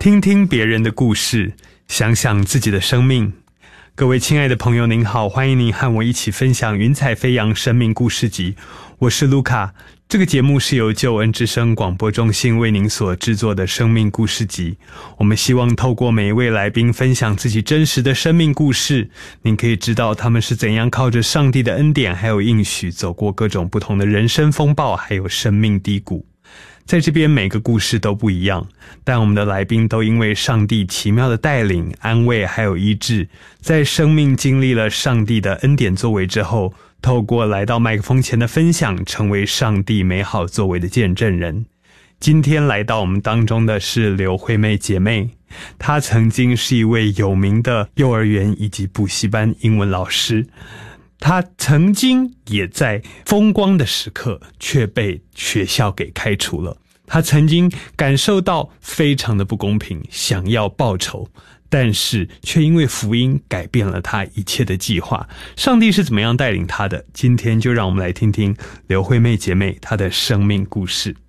听听别人的故事，想想自己的生命。各位亲爱的朋友您好，欢迎您和我一起分享云彩飞扬生命故事集，我是卢卡。这个节目是由救恩之声广播中心为您所制作的生命故事集。我们希望透过每一位来宾分享自己真实的生命故事，您可以知道他们是怎样靠着上帝的恩典还有应许走过各种不同的人生风暴还有生命低谷。在这边每个故事都不一样，但我们的来宾都因为上帝奇妙的带领、安慰还有医治，在生命经历了上帝的恩典作为之后，透过来到麦克风前的分享，成为上帝美好作为的见证人。今天来到我们当中的是刘惠妹姐妹，她曾经是一位有名的幼儿园以及补习班英文老师，他曾经也在风光的时刻却被学校给开除了。他曾经感受到非常的不公平，想要报仇，但是却因为福音改变了他一切的计划。上帝是怎么样带领他的？今天就让我们来听听刘惠妹姐妹她的生命故事。